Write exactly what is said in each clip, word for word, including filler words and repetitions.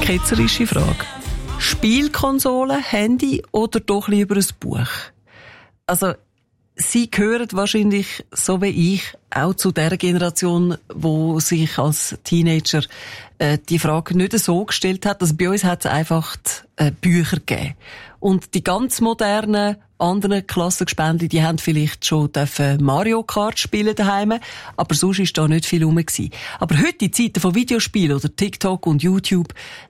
ketzerische Frage. Spielkonsole, Handy oder doch lieber ein Buch? Also, Sie gehören wahrscheinlich, so wie ich, auch zu der Generation, wo sich als Teenager äh, die Frage nicht so gestellt hat. Also bei uns hat es einfach äh, Bücher gegeben. Und die ganz modernen anderen Klassengespändli, die haben vielleicht schon dürfen Mario Kart spielen daheim, aber sonst ist da nicht viel rum gewesen. Aber heute in Zeiten von Videospielen oder TikTok und YouTube,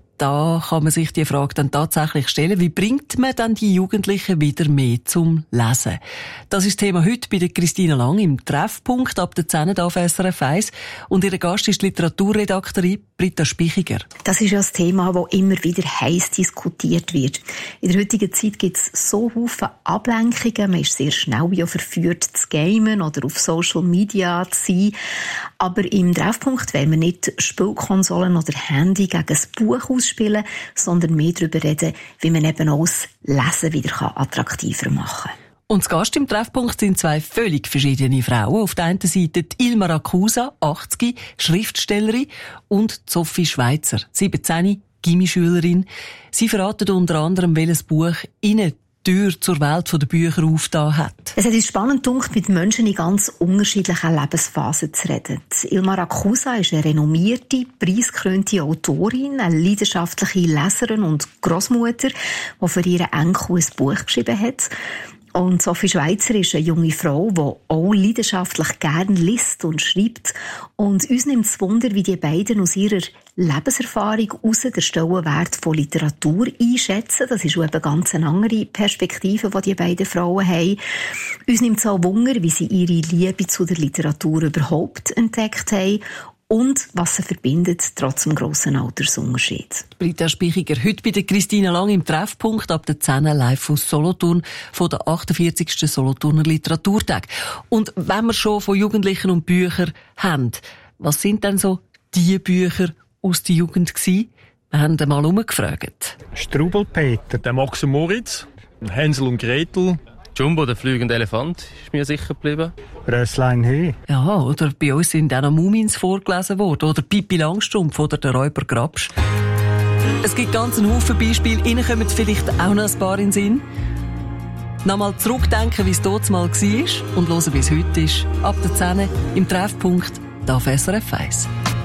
da kann man sich die Frage dann tatsächlich stellen, wie bringt man dann die Jugendlichen wieder mehr zum Lesen? Das ist das Thema heute bei der Christina Lang im Treffpunkt ab der zehn auf S R F eins. Und ihre Gast ist die Literaturredaktorin Britta Spichiger. Das ist ja das Thema, das immer wieder heiß diskutiert wird. In der heutigen Zeit gibt es so viele Ablenkungen. Man ist sehr schnell ja verführt zu gamen oder auf Social Media zu sein. Aber im Treffpunkt wollen wir nicht Spielkonsolen oder Handy gegen ein Buch ausspielen, sondern mehr darüber reden, wie man eben auch das Lesen wieder attraktiver machen kann. Und das Gast im Treffpunkt sind zwei völlig verschiedene Frauen. Auf der einen Seite die Ilma Rakusa, achtzig, Schriftstellerin, und Sophie Schweizer, siebzehn, Gimmischülerin. Sie verraten unter anderem, welches Buch ihnen die Tür zur Welt der Bücher aufgetan hat. Es hat uns spannend gedacht, mit Menschen in ganz unterschiedlichen Lebensphasen zu reden. Ilma Rakusa ist eine renommierte, preisgekrönte Autorin, eine leidenschaftliche Leserin und Grossmutter, die für ihren Enkel ein Buch geschrieben hat. Und Sophie Schweizer ist eine junge Frau, die auch leidenschaftlich gerne liest und schreibt. Und uns nimmt es Wunder, wie die beiden aus ihrer Lebenserfahrung heraus den Stellenwert von Literatur einschätzen. Das ist eben ganz eine andere Perspektive, die die beiden Frauen haben. Uns nimmt es auch Wunder, wie sie ihre Liebe zu der Literatur überhaupt entdeckt haben. Und was sie verbindet, trotz dem grossen Altersunterschied. Britta Spichiger, heute bei der Christina Lang im Treffpunkt ab der zehn live aus Solothurn von der achtundvierzigsten Solothurner Literaturtag. Und wenn wir schon von Jugendlichen und Büchern haben, was sind denn so die Bücher aus der Jugend gewesen? Wir haben einmal umgefragt. Strubelpeter, der Max und Moritz, Hänsel und Gretel, Jumbo, der fliegende Elefant, ist mir sicher geblieben. Rösslein He. Ja, oder bei uns sind auch noch Mumins vorgelesen worden. Oder Pippi Langstrumpf oder der Räuber Grabsch. Es gibt ganz einen Haufen Beispiele. Ihnen kommen vielleicht auch noch ein paar in den Sinn. Nochmal zurückdenken, wie es dort mal war und hören, wie es heute ist. Ab der zehn im Treffpunkt, da auf S R F eins.